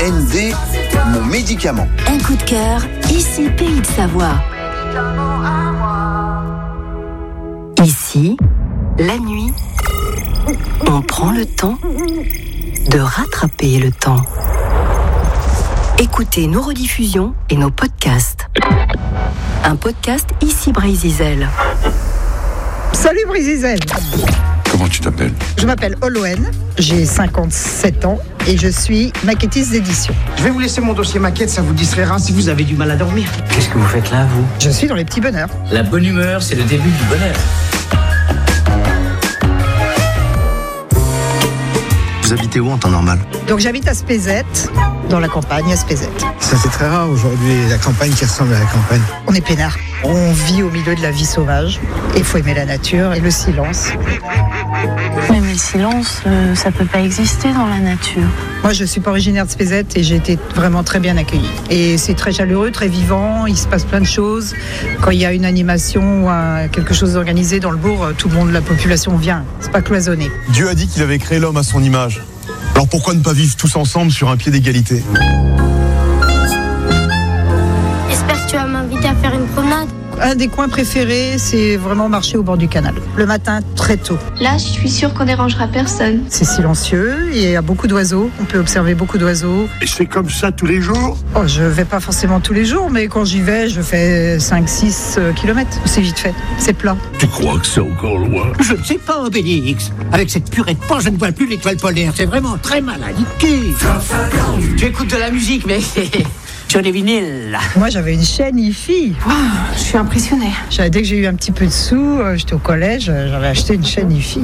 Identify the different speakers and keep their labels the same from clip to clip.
Speaker 1: ND, mon médicament.
Speaker 2: Un coup de cœur, ici Pays de Savoie. Ici, la nuit, on prend le temps de rattraper le temps. Écoutez nos rediffusions et nos podcasts. Un podcast ici Brézizel.
Speaker 3: Salut Brézizel.
Speaker 4: Comment tu t'appelles ?
Speaker 3: Je m'appelle Oloen, j'ai 57 ans et je suis maquettiste d'édition.
Speaker 5: Je vais vous laisser mon dossier maquette, ça vous distraira si vous avez du mal à dormir.
Speaker 6: Qu'est-ce que vous faites là, vous ?
Speaker 3: Je suis dans les petits bonheurs.
Speaker 6: La bonne humeur, c'est le début du bonheur.
Speaker 1: Vous habitez où en temps normal ?
Speaker 3: Donc j'habite à Spézette, dans la campagne à Spézette.
Speaker 7: Ça c'est très rare aujourd'hui, la campagne qui ressemble à la campagne.
Speaker 3: On est peinard. On vit au milieu de la vie sauvage. Et il faut aimer la nature et le silence.
Speaker 8: Mais le silence, ça peut pas exister dans la nature.
Speaker 3: Moi je suis pas originaire de Spézette et j'ai été vraiment très bien accueillie. Et c'est très chaleureux, très vivant, il se passe plein de choses. Quand il y a une animation ou quelque chose d'organisé dans le bourg, tout le monde, la population vient. C'est pas cloisonné.
Speaker 9: Dieu a dit qu'il avait créé l'homme à son image. Alors pourquoi ne pas vivre tous ensemble sur un pied d'égalité ?
Speaker 10: J'espère que tu vas m'inviter à faire une promenade.
Speaker 3: Un des coins préférés, c'est vraiment marcher au bord du canal. Le matin, très tôt.
Speaker 10: Là, je suis sûre qu'on dérangera personne.
Speaker 3: C'est silencieux, il y a beaucoup d'oiseaux. On peut observer beaucoup d'oiseaux.
Speaker 4: Et c'est comme ça tous les jours ?
Speaker 3: Oh, je vais pas forcément tous les jours, mais quand j'y vais, je fais 5-6 kilomètres. C'est vite fait, c'est plat.
Speaker 4: Tu crois que c'est encore loin ?
Speaker 5: Je ne sais pas, Obélix. Avec cette purée de porc, je ne vois plus l'étoile polaire. C'est vraiment très mal indiqué.
Speaker 6: Tu écoutes de la musique, mais sur les vinyles.
Speaker 3: Moi, j'avais une chaîne hi-fi.
Speaker 8: Wow, je suis impressionnée.
Speaker 3: Dès que j'ai eu un petit peu de sous, j'étais au collège, j'avais acheté une chaîne hi-fi.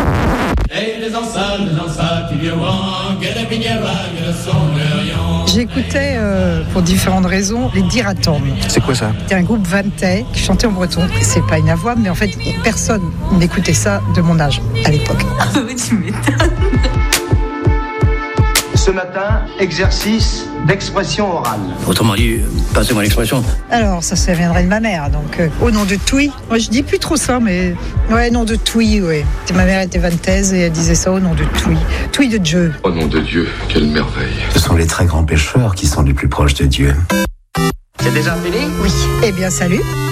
Speaker 3: J'écoutais, pour différentes raisons, les Diratom.
Speaker 1: C'est quoi ça ?
Speaker 3: C'était un groupe vantais qui chantait en breton. C'est pas inavouable, mais en fait, personne n'écoutait ça de mon âge à l'époque.
Speaker 8: Tu m'étonnes.
Speaker 5: Ce matin, exercice d'expression orale.
Speaker 6: Autrement dit, passez-moi l'expression.
Speaker 3: Alors, ça viendrait de ma mère, donc au nom de Touy. Moi, je dis plus trop ça, mais ouais, nom de Touy, ouais. Ma mère était vantaise et elle disait ça au nom de Touy. Touy de Dieu.
Speaker 4: Au nom de Dieu, quelle merveille.
Speaker 11: Ce sont les très grands pécheurs qui sont les plus proches de Dieu.
Speaker 6: C'est déjà fini ?
Speaker 3: Oui. Eh bien, salut.